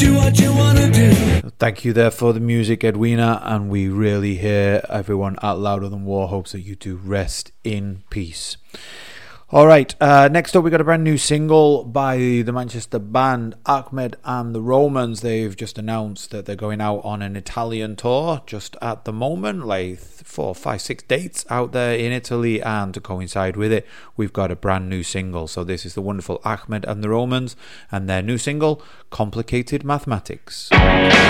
Do what you wanna do. Thank you there for the music, Edwina, and we really hear everyone at Louder Than War hopes that you do rest in peace. All right, next up we got a brand new single by the Manchester band Ahmed and the Romans. They've just announced that they're going out on an Italian tour just at the moment, like 4, 5, 6 dates out there in Italy, and to coincide with it, we've got a brand new single. So this is the wonderful Ahmed and the Romans and their new single, Complicated Mathematics.